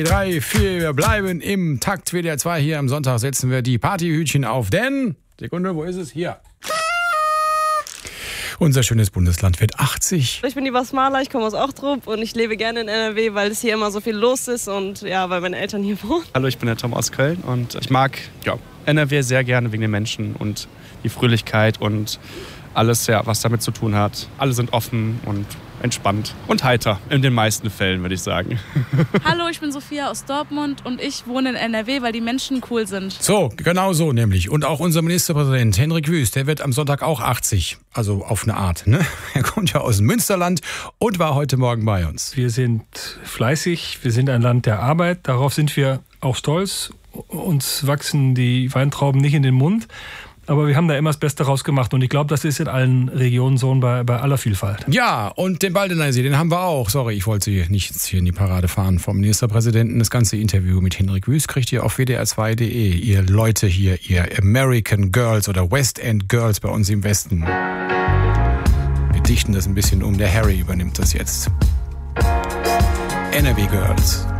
3, 4, wir bleiben im Takt. WDR 2 hier am Sonntag setzen wir die Partyhütchen auf, denn, Sekunde, wo ist es? Hier. Unser schönes Bundesland wird 80. Ich bin die Basmala, ich komme aus Ochtrup und ich lebe gerne in NRW, weil es hier immer so viel los ist und ja, weil meine Eltern hier wohnen. Hallo, ich bin der Tom aus Köln und ich mag NRW sehr gerne wegen den Menschen und die Fröhlichkeit und alles, was damit zu tun hat. Alle sind offen und entspannt und heiter, in den meisten Fällen, würde ich sagen. Hallo, ich bin Sophia aus Dortmund und ich wohne in NRW, weil die Menschen cool sind. So, genau so nämlich. Und auch unser Ministerpräsident Hendrik Wüst, der wird am Sonntag auch 80. Also auf eine Art, ne? Er kommt ja aus dem Münsterland und war heute Morgen bei uns. Wir sind fleißig, wir sind ein Land der Arbeit. Darauf sind wir auch stolz. Uns wachsen die Weintrauben nicht in den Mund. Aber wir haben da immer das Beste rausgemacht und ich glaube, das ist in allen Regionen so bei aller Vielfalt. Ja, und den Baldener See, den haben wir auch. Sorry, ich wollte Sie nicht hier in die Parade fahren vom Ministerpräsidenten. Das ganze Interview mit Hendrik Wüst kriegt ihr auf wdr2.de. Ihr Leute hier, ihr American Girls oder West End Girls bei uns im Westen. Wir dichten das ein bisschen um. Der Harry übernimmt das jetzt. NRW Girls.